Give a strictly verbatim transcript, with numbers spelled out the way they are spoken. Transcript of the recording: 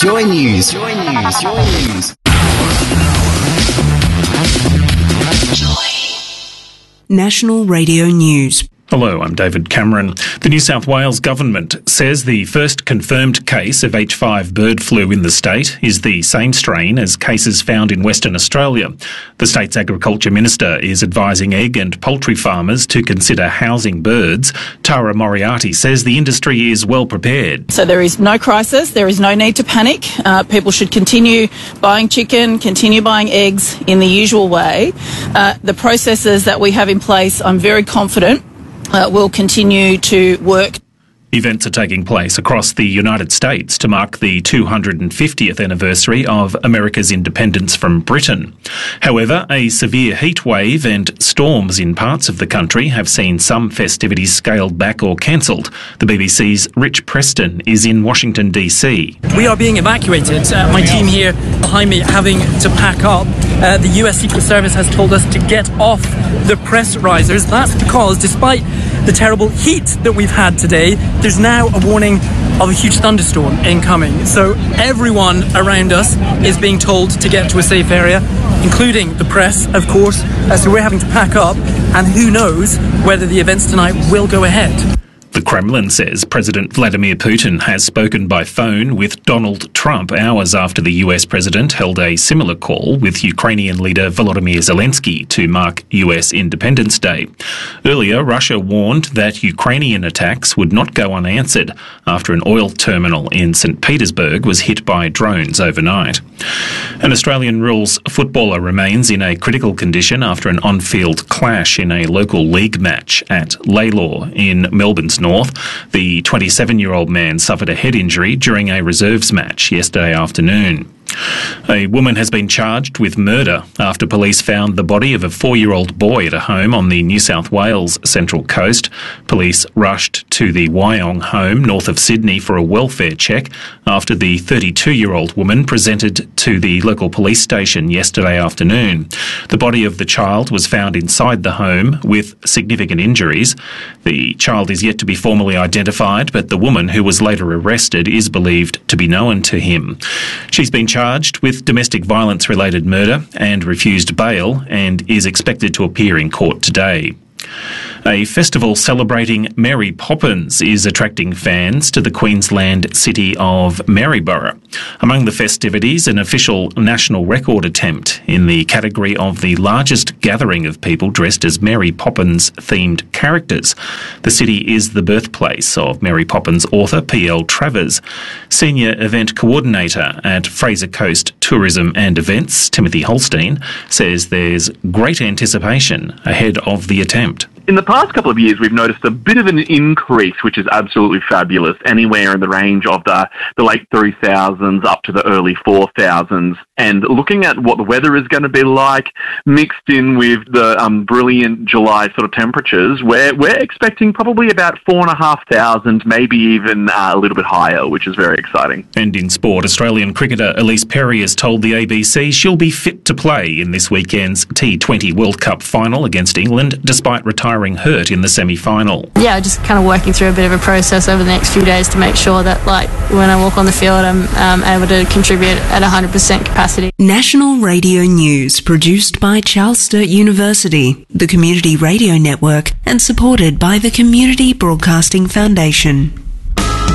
Joy News. Joy News. Joy News. Joy. National Radio News. Hello, I'm David Cameron. The New South Wales government says the first confirmed case of H five bird flu in the state is the same strain as cases found in Western Australia. The state's agriculture minister is advising egg and poultry farmers to consider housing birds. Tara Moriarty says the industry is well prepared. So there is no crisis, there is no need to panic. Uh, people should continue buying chicken, continue buying eggs in the usual way. Uh, the processes that we have in place, I'm very confident, Uh, will continue to work. Events are taking place across the United States to mark the two hundred fiftieth anniversary of America's independence from Britain. However, a severe heat wave and storms in parts of the country have seen some festivities scaled back or cancelled. The B B C's Rich Preston is in Washington, D C. We are being evacuated. Uh, my team here behind me having to pack up. Uh, the U S Secret Service has told us to get off the press risers. That's because despite the terrible heat that we've had today, there's now a warning of a huge thunderstorm incoming. So everyone around us is being told to get to a safe area, including the press, of course. Uh, so we're having to pack up, and who knows whether the events tonight will go ahead. The Kremlin says President Vladimir Putin has spoken by phone with Donald Trump hours after the U S president held a similar call with Ukrainian leader Volodymyr Zelensky to mark U S Independence Day. Earlier, Russia warned that Ukrainian attacks would not go unanswered after an oil terminal in Saint Petersburg was hit by drones overnight. An Australian rules footballer remains in a critical condition after an on-field clash in a local league match at Laylaw in Melbourne's North. The twenty-seven-year-old man suffered a head injury during a reserves match yesterday afternoon. A woman has been charged with murder after police found the body of a four-year-old boy at a home on the New South Wales Central Coast. Police rushed to the Wyong home north of Sydney for a welfare check after the thirty-two-year-old woman presented to the local police station yesterday afternoon. The body of the child was found inside the home with significant injuries. The child is yet to be formally identified, but the woman who was later arrested is believed to be known to him. She's been charged charged with domestic violence-related murder and refused bail and is expected to appear in court today. A festival celebrating Mary Poppins is attracting fans to the Queensland city of Maryborough. Among the festivities, an official national record attempt in the category of the largest gathering of people dressed as Mary Poppins-themed characters. The city is the birthplace of Mary Poppins author P L Travers. Senior event coordinator at Fraser Coast Tourism and Events, Timothy Holstein, says there's great anticipation ahead of the attempt. In the past couple of years, we've noticed a bit of an increase, which is absolutely fabulous, anywhere in the range of the, the late three thousands up to the early four thousands. And looking at what the weather is going to be like, mixed in with the um, brilliant July sort of temperatures, we're, we're expecting probably about four and a half thousand, maybe even uh, a little bit higher, which is very exciting. And in sport, Australian cricketer Elise Perry has told the A B C she'll be fit to play in this weekend's T twenty World Cup final against England, despite retiring hurt in the semi-final. Yeah, just kind of working through a bit of a process over the next few days to make sure that, like, when I walk on the field, I'm um, able to contribute at one hundred percent capacity. National Radio News, produced by Charles Sturt University, the Community Radio Network, and supported by the Community Broadcasting Foundation.